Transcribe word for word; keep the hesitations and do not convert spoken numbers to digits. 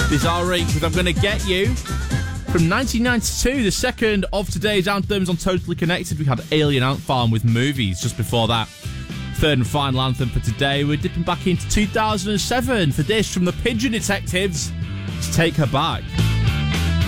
This R-Rink with I'm Gonna Get You. From nineteen ninety-two, the second of today's anthems on Totally Connected, we had Alien Ant Farm with Movies just before that. Third and final anthem for today, we're dipping back into two thousand seven for this from the Pigeon Detectives. Let's Take Her Back.